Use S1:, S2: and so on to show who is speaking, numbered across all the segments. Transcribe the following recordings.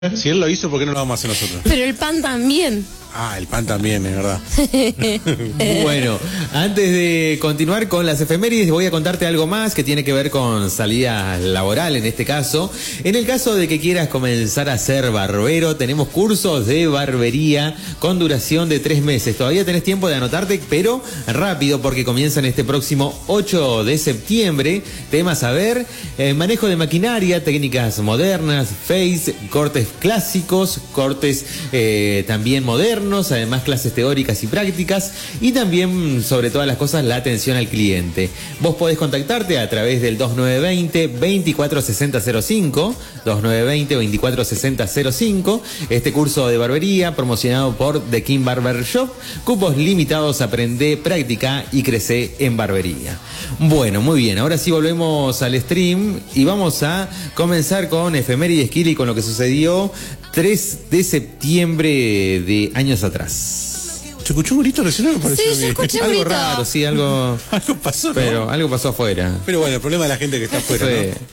S1: Si él lo hizo, ¿por qué no lo vamos a hacer nosotros?
S2: Pero el pan también.
S1: Ah, el pan también, es verdad.
S3: Bueno, antes de continuar con las efemérides, voy a contarte algo más que tiene que ver con salida laboral en este caso. En el caso de que quieras comenzar a ser barbero, tenemos cursos de barbería con duración de 3 meses. Todavía tenés tiempo de anotarte, pero rápido porque comienzan este próximo 8 de septiembre. Temas a ver, manejo de maquinaria, técnicas modernas, face, cortes clásicos, cortes también modernos, además clases teóricas y prácticas, y también, sobre todas las cosas, la atención al cliente. Vos podés contactarte a través del 2920-246005, 2920-246005, este curso de barbería promocionado por The King Barber Shop, cupos limitados, aprende, practica y crece en barbería. Bueno, muy bien, ahora sí volvemos al stream y vamos a comenzar con efemérides, Kili, con lo que sucedió 3 de septiembre de años atrás.
S1: ¿Se escuchó un grito recién? Me pareció
S2: Sí, yo escuché un
S3: Algo
S2: grito.
S3: raro, sí, algo...
S1: algo pasó, ¿no?
S3: Pero algo pasó afuera.
S1: Pero bueno, el problema de la gente que está afuera,
S3: Sí.
S1: ¿no?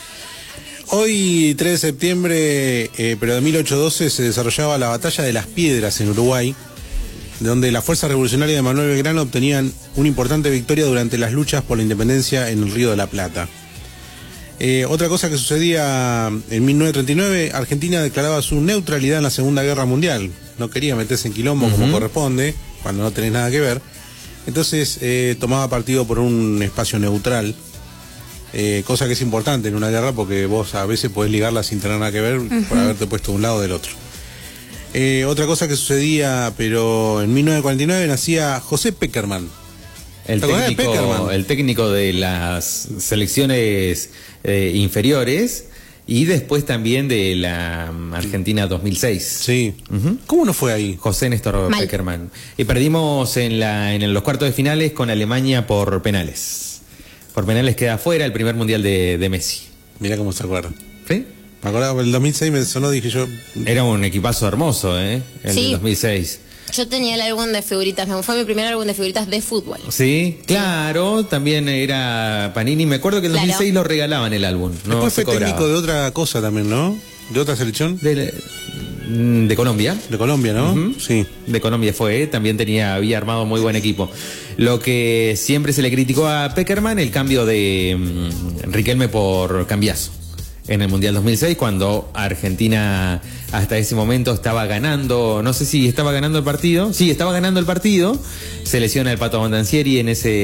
S1: Hoy, 3 de septiembre, pero de 1812, se desarrollaba la Batalla de las Piedras en Uruguay, donde las fuerzas revolucionarias de Manuel Belgrano obtenían una importante victoria durante las luchas por la independencia en el Río de la Plata. Otra cosa que sucedía en 1939, Argentina declaraba su neutralidad en la Segunda Guerra Mundial. No quería meterse en quilombo como corresponde, cuando no tenés nada que ver. Entonces tomaba partido por un espacio neutral, cosa que es importante en una guerra porque vos a veces podés ligarla sin tener nada que ver por haberte puesto de un lado o del otro. Otra cosa que sucedía, pero en 1949 nacía José Peckerman.
S3: El técnico de las selecciones inferiores y después también de la Argentina 2006.
S1: Sí. ¿Cómo no fue ahí?
S3: José Néstor Peckerman. Y perdimos en los cuartos de finales con Alemania por penales. Por penales queda afuera el primer mundial de Messi.
S1: Mirá cómo se acuerda.
S3: ¿Sí?
S1: Me acordaba, el 2006 me sonó, dije yo...
S3: Era un equipazo hermoso, el
S2: Sí.
S3: del 2006.
S2: Yo tenía el álbum de figuritas, fue mi primer álbum de figuritas de fútbol.
S3: Sí, claro, también era Panini. Me acuerdo que en el 2006 lo regalaban el álbum. No
S1: Después
S3: se
S1: fue técnico
S3: cobraba.
S1: de otra cosa también, ¿no? ¿De otra selección?
S3: De Colombia.
S1: De Colombia, ¿no? Sí.
S3: De Colombia fue, también había armado muy buen equipo. Lo que siempre se le criticó a Peckerman, el cambio de Riquelme por Cambiaso en el Mundial 2006, cuando Argentina hasta ese momento estaba ganando, no sé si estaba ganando el partido, sí, estaba ganando el partido, se lesiona el Pato Bondancieri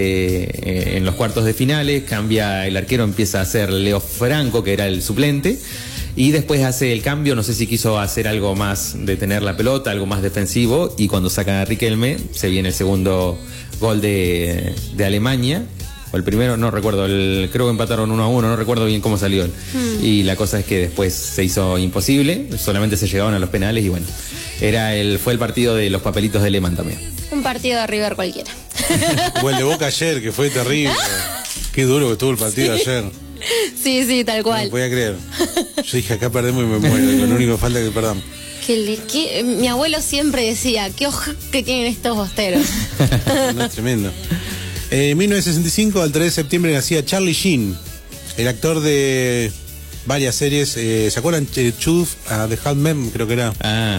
S3: en los cuartos de finales, cambia el arquero, empieza a ser Leo Franco, que era el suplente, y después hace el cambio, no sé si quiso hacer algo más de tener la pelota, algo más defensivo, y cuando saca a Riquelme, se viene el segundo gol de Alemania, o el primero, no recuerdo, creo que empataron 1-1, no recuerdo bien cómo salió. Y la cosa es que después se hizo imposible, solamente se llegaban a los penales y bueno, fue el partido de los papelitos de Lehmann también.
S2: Un partido de River cualquiera.
S1: O el de Boca ayer, que fue terrible. Qué duro que estuvo el partido ayer.
S2: Sí, tal
S1: No
S2: cual.
S1: me podía creer. Yo dije, acá perdemos y me muero. Digo, lo único que falta es que perdamos.
S2: Mi abuelo siempre decía, qué hoja que tienen estos bosteros.
S1: No, es tremendo. En 1965, al 3 de septiembre, nacía Charlie Sheen, el actor de varias series. ¿Se acuerdan? The Half Men, creo que era.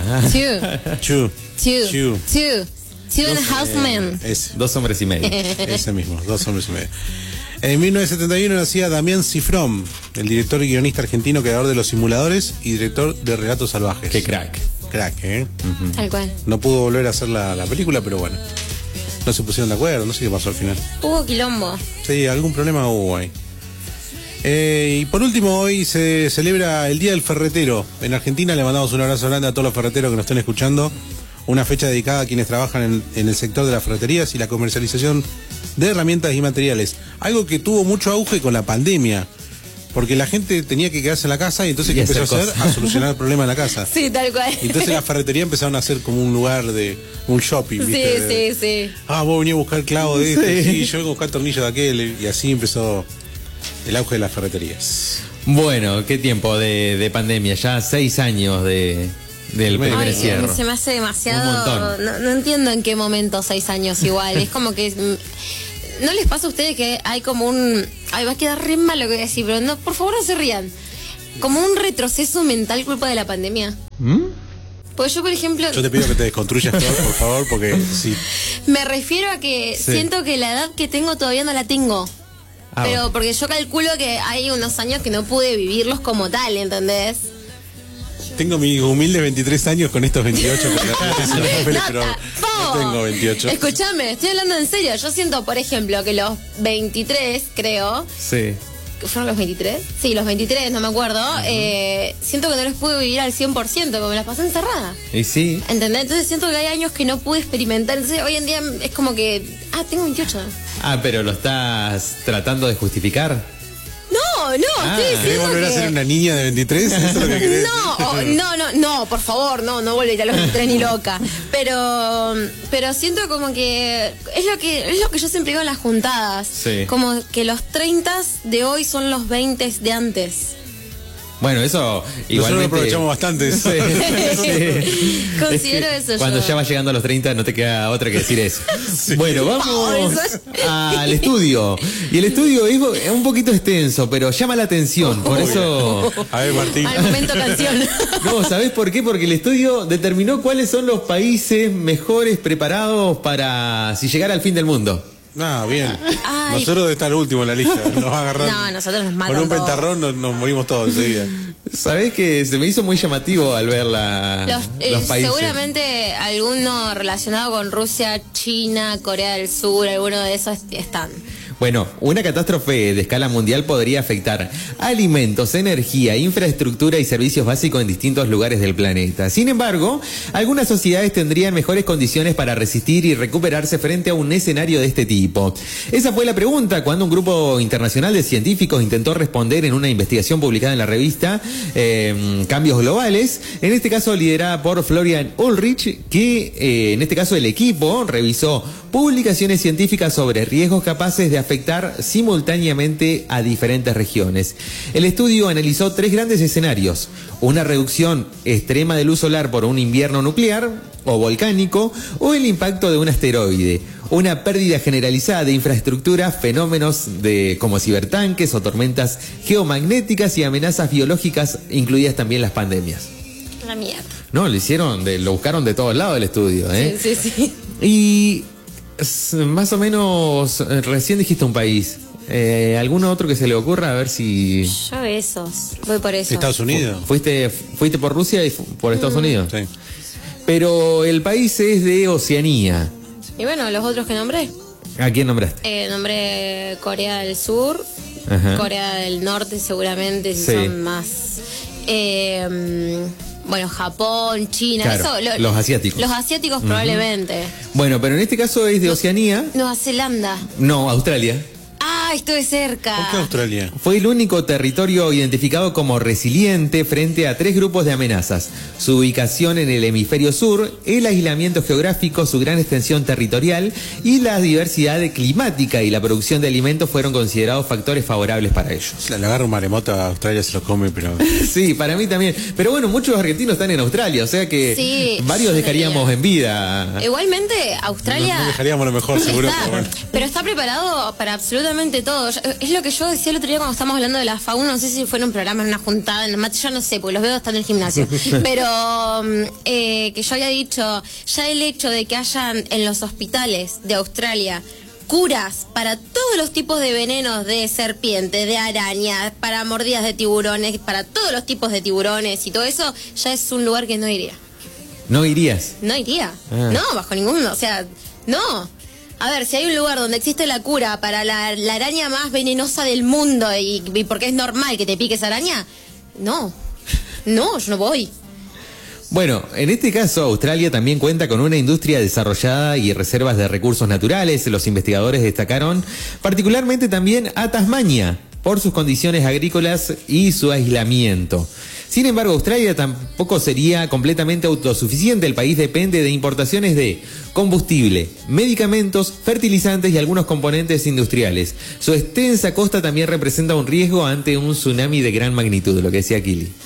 S2: Two
S1: Two.
S2: and a half men.
S1: Ese,
S3: 2 hombres y medio.
S1: ese mismo, 2 hombres y medio. En 1971 nacía Damián Cifrón, el director y guionista argentino, creador de Los Simuladores y director de Relatos Salvajes.
S3: Qué crack.
S1: Crack, ¿eh?
S2: Tal cual.
S1: No pudo volver a hacer la película, pero bueno. No se pusieron de acuerdo, no sé qué pasó al final.
S2: Hubo quilombo.
S1: Sí, algún problema hubo ahí. Y por último, hoy se celebra el Día del Ferretero. En Argentina le mandamos un abrazo grande a todos los ferreteros que nos estén escuchando. Una fecha dedicada a quienes trabajan en el sector de las ferreterías y la comercialización de herramientas y materiales. Algo que tuvo mucho auge con la pandemia. Porque la gente tenía que quedarse en la casa y entonces ¿qué empezó a hacer? A solucionar el problema en la casa.
S2: Sí, tal cual.
S1: Y entonces la ferretería empezaron a hacer como un lugar de un shopping, ¿viste?
S2: Sí.
S1: Vos venís a buscar clavo de este, sí, yo vengo a buscar tornillo de aquel, y así empezó el auge de las ferreterías.
S3: Bueno, qué tiempo de pandemia, ya 6 años del primer cierre.
S2: Se me hace demasiado.
S3: Un montón.
S2: No entiendo en qué momento 6 años igual. Es como que. ¿No les pasa a ustedes que hay como un... Ay, va a quedar re mal lo que voy a decir, pero no, por favor no se rían. como un retroceso mental culpa de la pandemia. Porque yo, por ejemplo...
S1: Yo te pido que te desconstruyas todo, por favor, porque sí.
S2: Me refiero a que siento que la edad que tengo todavía no la tengo. Pero porque yo calculo que hay unos años que no pude vivirlos como tal, ¿entendés?
S1: Tengo mis humildes 23 años con estos 28, pero no tengo 28.
S2: Escúchame, estoy hablando en serio. Yo siento, por ejemplo, que los 23, creo...
S3: Sí.
S2: ¿Fueron los 23? Sí, los 23, no me acuerdo. Siento que no los pude vivir al 100%, porque me las pasé encerrada.
S3: Y sí.
S2: ¿Entendés? Entonces siento que hay años que no pude experimentar. Entonces hoy en día es como que... tengo 28.
S3: Pero lo estás tratando de justificar.
S2: No, estoy diciendo
S1: ¿Querés volver a ser una niña de 23? ¿Eso es lo que querés decir?
S2: No, por favor, no volveré a los 23 ni loca. Pero siento como que es lo que yo siempre digo en las juntadas.
S3: Sí.
S2: Como que los 30 de hoy son los 20 de antes.
S3: Bueno, eso igualmente...
S1: Nosotros lo aprovechamos bastante eso.
S3: Sí.
S2: Considero eso
S3: cuando
S2: yo.
S3: ya vas llegando a los 30 no te queda otra que decir eso. Sí. Bueno, vamos al estudio. Y el estudio es un poquito extenso, pero llama la atención. Por eso...
S1: A ver, Martín.
S2: Al momento canción.
S3: No, ¿sabés por qué? Porque el estudio determinó cuáles son los países mejores preparados para si llegara al fin del mundo.
S1: Bien. Nosotros de estar último en la lista. Nos agarran.
S2: No, nosotros nos matan.
S1: Con un
S2: todos.
S1: pentarrón nos morimos todos enseguida.
S3: ¿Sabés que se me hizo muy llamativo al ver los países?
S2: Seguramente alguno relacionado con Rusia, China, Corea del Sur, alguno de esos están.
S3: Bueno, una catástrofe de escala mundial podría afectar alimentos, energía, infraestructura y servicios básicos en distintos lugares del planeta. Sin embargo, algunas sociedades tendrían mejores condiciones para resistir y recuperarse frente a un escenario de este tipo. Esa fue la pregunta cuando un grupo internacional de científicos intentó responder en una investigación publicada en la revista Cambios Globales, en este caso liderada por Florian Ulrich, que en este caso el equipo revisó publicaciones científicas sobre riesgos capaces de afectar simultáneamente a diferentes regiones. El estudio analizó 3 grandes escenarios: una reducción extrema de luz solar por un invierno nuclear o volcánico, o el impacto de un asteroide, una pérdida generalizada de infraestructura, fenómenos como cibertanques o tormentas geomagnéticas y amenazas biológicas, incluidas también las pandemias.
S2: La mierda.
S3: No, lo buscaron de todos lados el estudio, ¿eh?
S2: Sí.
S3: Y más o menos, recién dijiste un país. ¿Algún otro que se le ocurra? A ver si...
S2: Yo esos, voy por eso.
S1: ¿Estados Unidos?
S3: ¿Fuiste por Rusia y por Estados Unidos?
S1: Sí.
S3: Pero el país es de Oceanía.
S2: Y bueno, los otros que nombré.
S3: ¿A quién nombraste?
S2: Nombré Corea del Sur,
S3: Ajá.
S2: Corea del Norte seguramente, si
S3: Sí.
S2: son más... bueno, Japón, China,
S3: Claro,
S2: eso,
S3: los asiáticos.
S2: Los asiáticos probablemente.
S3: Bueno, pero en este caso es de Oceanía.
S2: Nueva Zelanda.
S3: No, Australia.
S2: Estuve cerca.
S1: ¿Por qué Australia?
S3: Fue el único territorio identificado como resiliente frente a 3 grupos de amenazas: su ubicación en el hemisferio sur, el aislamiento geográfico, su gran extensión territorial y la diversidad climática y la producción de alimentos fueron considerados factores favorables para ellos.
S1: Le agarra un maremoto a Australia, se lo come, pero...
S3: Sí, para mí también. Pero bueno, muchos argentinos están en Australia, o sea que
S2: Sí,
S3: varios
S2: yo
S3: dejaríamos
S2: diría.
S3: en vida.
S2: Igualmente, Australia...
S1: No dejaríamos lo mejor, seguro.
S2: Pero está preparado para absolutamente todo. Es lo que yo decía el otro día cuando estábamos hablando de la fauna. No sé si fue en un programa, en una juntada, en el mate, yo no sé, porque los veo están en el gimnasio. Pero que yo había dicho, ya el hecho de que hayan en los hospitales de Australia curas para todos los tipos de venenos de serpientes, de arañas, para mordidas de tiburones, para todos los tipos de tiburones y todo eso, ya es un lugar que no iría.
S3: ¿No irías?
S2: No iría.
S3: Ah.
S2: No, bajo ningún... O sea, no. A ver, si hay un lugar donde existe la cura para la araña más venenosa del mundo y porque es normal que te pique esa araña, no, yo no voy.
S3: Bueno, en este caso Australia también cuenta con una industria desarrollada y reservas de recursos naturales. Los investigadores destacaron particularmente también a Tasmania por sus condiciones agrícolas y su aislamiento. Sin embargo, Australia tampoco sería completamente autosuficiente. El país depende de importaciones de combustible, medicamentos, fertilizantes y algunos componentes industriales. Su extensa costa también representa un riesgo ante un tsunami de gran magnitud, lo que decía Kili.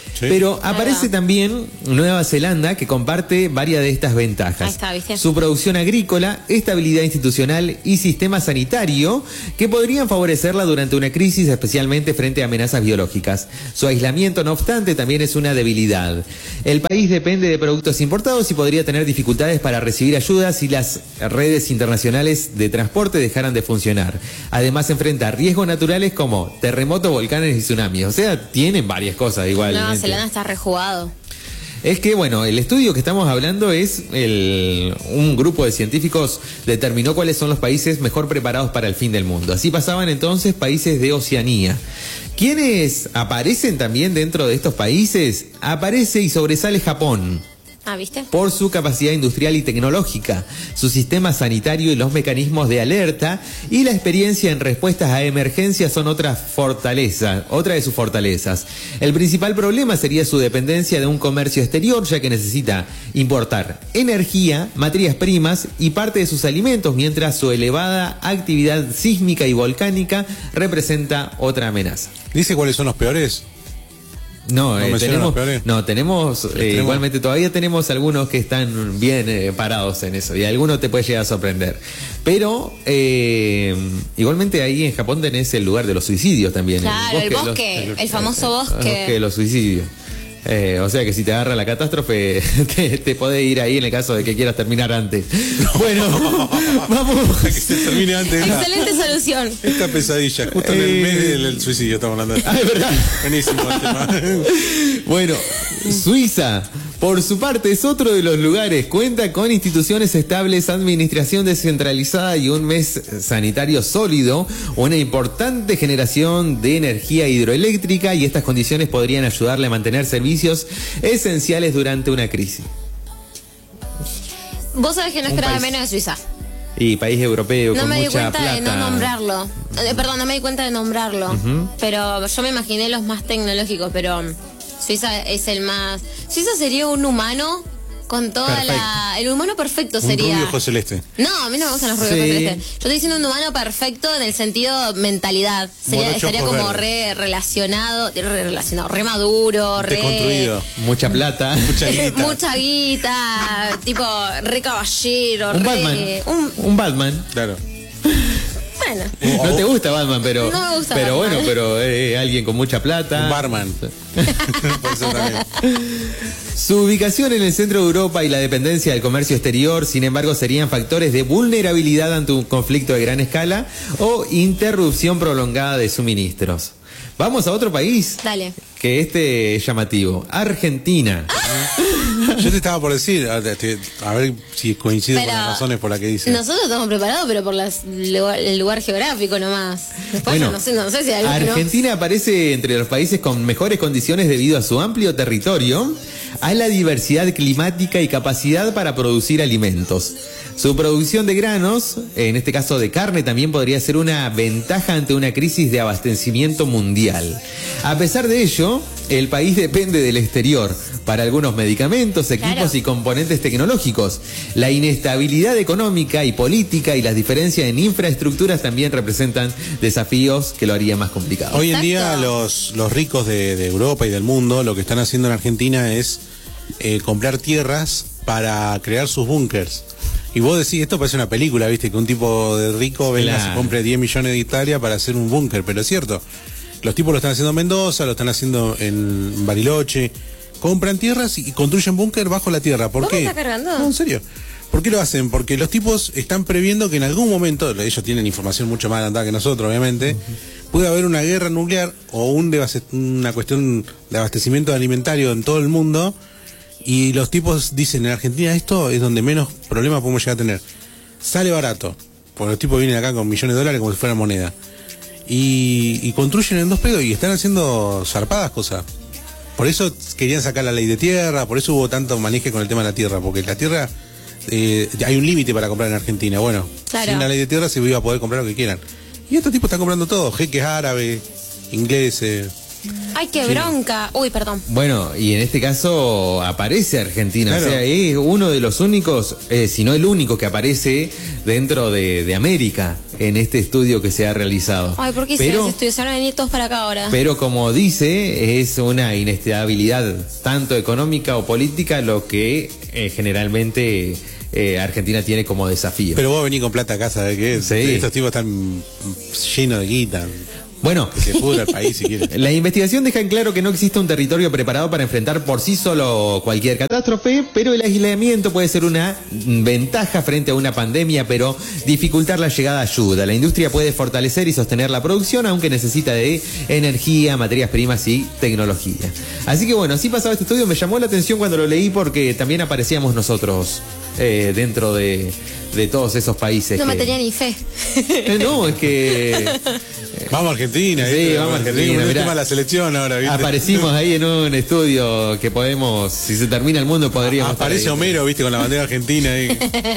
S1: Sí.
S3: Pero aparece también Nueva Zelanda, que comparte varias de estas ventajas.
S2: Ahí está, ¿viste?
S3: Su producción agrícola, estabilidad institucional y sistema sanitario que podrían favorecerla durante una crisis, especialmente frente a amenazas biológicas. Su aislamiento, no obstante, también es una debilidad. El país depende de productos importados y podría tener dificultades para recibir ayudas si las redes internacionales de transporte dejaran de funcionar. Además, enfrenta riesgos naturales como terremotos, volcanes y tsunamis. O sea, tienen varias cosas igual.
S2: Nueva Zelanda está rejugado.
S3: Es que, bueno, el estudio que estamos hablando es un grupo de científicos determinó cuáles son los países mejor preparados para el fin del mundo. Así pasaban entonces países de Oceanía. ¿Quiénes aparecen también dentro de estos países? Aparece y sobresale Japón.
S2: Ah, ¿viste?
S3: Por su capacidad industrial y tecnológica, su sistema sanitario y los mecanismos de alerta y la experiencia en respuestas a emergencias son otra de sus fortalezas. El principal problema sería su dependencia de un comercio exterior, ya que necesita importar energía, materias primas y parte de sus alimentos, mientras su elevada actividad sísmica y volcánica representa otra amenaza.
S1: ¿Dice cuáles son los peores?
S3: Tenemos igualmente todavía tenemos algunos que están bien parados en eso y algunos te puede llegar a sorprender. Pero igualmente ahí en Japón tenés el lugar de los suicidios también.
S2: Claro, el bosque, el famoso bosque.
S3: De los suicidios. O sea que si te agarra la catástrofe, te podés ir ahí en el caso de que quieras terminar antes. Bueno, vamos.
S1: Que se termine antes.
S2: Excelente solución.
S1: Esta pesadilla, justo en el mes del suicidio estamos hablando.
S3: Ah, es verdad.
S1: Buenísimo el tema.
S3: Bueno, Suiza, por su parte, es otro de los lugares. Cuenta con instituciones estables, administración descentralizada y un mes sanitario sólido, una importante generación de energía hidroeléctrica, y estas condiciones podrían ayudarle a mantener servicios esenciales durante una crisis.
S2: Vos sabés que no esperaba menos de Suiza.
S3: Y país europeo
S2: no
S3: con
S2: me di
S3: mucha
S2: cuenta
S3: plata.
S2: de no nombrarlo. Perdón, no me di cuenta de nombrarlo. Pero yo me imaginé los más tecnológicos, pero Suiza es el más... Suiza sería un humano con toda
S1: perfecto.
S2: El humano perfecto sería...
S1: Un rubio ojo celeste.
S2: No, a mí no me gustan los rubios
S3: Sí.
S2: ojos celestes. Yo estoy diciendo un humano perfecto en el sentido mentalidad. Estaría
S1: ojos
S2: como
S1: verdes.
S2: re maduro, re...
S1: Desconstruido.
S3: Mucha plata.
S1: Mucha guita.
S2: Mucha guita, tipo re caballero,
S3: Un Batman. Un Batman.
S1: Claro.
S2: Bueno,
S3: No te gusta Batman, pero...
S2: No me gusta
S3: pero
S2: Batman.
S3: bueno, pero alguien con mucha plata.
S1: Un barman. Por eso también.
S3: Su ubicación en el centro de Europa y la dependencia del comercio exterior, sin embargo, serían factores de vulnerabilidad ante un conflicto de gran escala o interrupción prolongada de suministros. Vamos a otro país.
S2: dale.
S3: Que es llamativo. Argentina.
S1: Yo te estaba por decir, a ver si coincido con las razones por las que dice.
S2: Nosotros estamos preparados, pero por el lugar geográfico nomás. Después
S3: Bueno,
S2: no sé si hay alguno.
S3: Argentina aparece entre los países con mejores condiciones debido a su amplio territorio, a la diversidad climática y capacidad para producir alimentos. Su producción de granos, en este caso de carne, también podría ser una ventaja ante una crisis de abastecimiento mundial. A pesar de ello, el país depende del exterior para algunos medicamentos, equipos
S2: Claro.
S3: y componentes tecnológicos. La inestabilidad económica y política y las diferencias en infraestructuras también representan desafíos que lo harían más complicado.
S1: Hoy en
S2: Exacto.
S1: día los ricos de Europa y del mundo lo que están haciendo en Argentina es comprar tierras para crear sus búnkers. Y vos decís, esto parece una película, ¿viste? Que un tipo de rico venga,
S3: Claro.
S1: se compre 10 millones de hectáreas para hacer un búnker, pero es cierto. Los tipos lo están haciendo en Mendoza, lo están haciendo en Bariloche. Compran tierras y construyen búnker bajo la tierra. ¿Por
S2: ¿Vos me
S1: qué?
S2: estás cargando?
S1: No, en serio. ¿Por qué lo hacen? Porque los tipos están previendo que en algún momento, ellos tienen información mucho más adelantada que nosotros, obviamente, puede haber una guerra nuclear o una cuestión de abastecimiento alimentario en todo el mundo. Y los tipos dicen, en Argentina esto es donde menos problemas podemos llegar a tener. Sale barato, porque los tipos vienen acá con millones de dólares como si fuera moneda. Y construyen en 2 pedos y están haciendo zarpadas cosas. Por eso querían sacar la ley de tierra, por eso hubo tanto maneje con el tema de la tierra, porque la tierra, hay un límite para comprar en Argentina. Bueno,
S2: Claro.
S1: sin la ley de tierra se iba a poder comprar lo que quieran. Y estos tipos están comprando todo, jeques árabes, ingleses.
S2: Ay, qué bronca. Uy, perdón.
S3: Bueno, y en este caso aparece Argentina,
S1: Claro.
S3: o sea, es uno de los únicos, si no el único que aparece dentro de América en este estudio que se ha realizado.
S2: Ay, ¿por qué hicieron ese estudio? Se van a venir todos para acá ahora.
S3: Pero como dice, es una inestabilidad tanto económica o política lo que generalmente Argentina tiene como desafío.
S1: Pero vos venís con plata a casa, ¿de qué?
S3: Sí.
S1: Estos tipos están llenos de guita.
S3: Bueno,
S1: Que se pudra el país si quieren.
S3: la investigación deja en claro que no existe un territorio preparado para enfrentar por sí solo cualquier catástrofe, pero el aislamiento puede ser una ventaja frente a una pandemia, pero dificultar la llegada ayuda. La industria puede fortalecer y sostener la producción, aunque necesita de energía, materias primas y tecnología. Así que bueno, así pasaba este estudio. Me llamó la atención cuando lo leí porque también aparecíamos nosotros dentro de todos esos países.
S2: No me
S3: que-
S2: tenía ni fe.
S3: No, es que...
S1: Vamos a Argentina,
S3: Sí,
S1: ¿viste?
S3: vamos a Argentina,
S1: Un
S3: mirá.
S1: tema de la selección ahora, ¿viste?
S3: Aparecimos ahí en un estudio que podemos, si se termina el mundo, podríamos estar
S1: Aparece
S3: ahí.
S1: Homero, ¿viste? Con la bandera argentina ahí.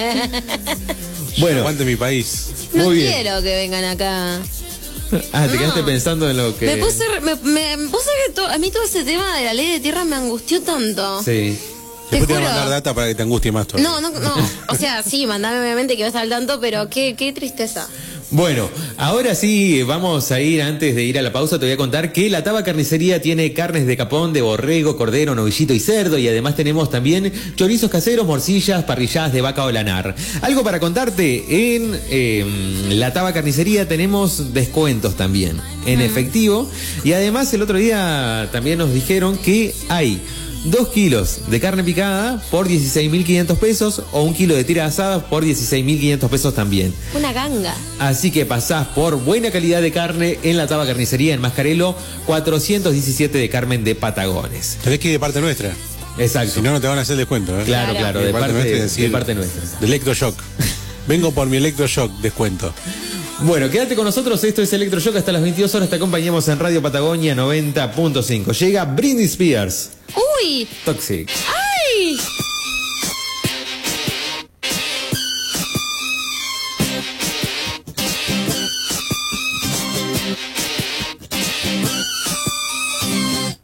S3: Bueno,
S1: Aguante mi país.
S2: No
S3: Muy bien.
S2: quiero que vengan acá.
S3: te quedaste pensando en lo que...
S2: Me puse que a mí todo ese tema de la ley de tierra me angustió tanto.
S3: Sí.
S1: Después te voy a
S2: juro.
S1: mandar data para que te angustie más todavía.
S2: No. O sea, sí, mandame obviamente que vas al tanto, pero qué tristeza.
S3: Bueno, ahora sí, vamos a ir, antes de ir a la pausa, te voy a contar que la Taba Carnicería tiene carnes de capón, de borrego, cordero, novillito y cerdo, y además tenemos también chorizos caseros, morcillas, parrilladas de vaca o lanar. Algo para contarte, en la Taba Carnicería tenemos descuentos también, en efectivo, y además el otro día también nos dijeron que hay 2 kilos de carne picada por 16.500 pesos o 1 kilo de tiras asadas por 16.500 pesos también.
S2: Una ganga.
S3: Así que pasás por buena calidad de carne en la Taba Carnicería en Mascarelo 417 de Carmen de Patagones.
S1: Tenés que ir de parte nuestra.
S3: Exacto.
S1: Si no, no te van a hacer descuento, ¿eh?
S3: Claro,
S2: Claro.
S3: de parte
S1: nuestra y
S3: de
S1: decir,
S3: parte nuestra.
S1: De Electroshock. Vengo por mi Electroshock, descuento.
S3: Bueno, quédate con nosotros, esto es Electroshock hasta las 22 horas, te acompañamos en Radio Patagonia 90.5. Llega Britney Spears,
S2: ¡Uy!
S3: Toxic.
S2: ¡Ay!